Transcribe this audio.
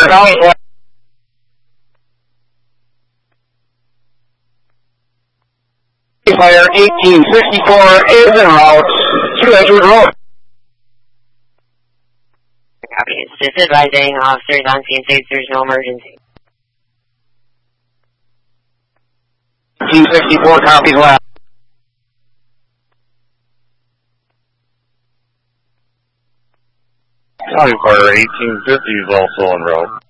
Fire. Fire 1864 is en route to Edgewood Road. Copy. Just advising officers on scene states there's no emergency. 1864 copies last. County Fire 1850 is also en route.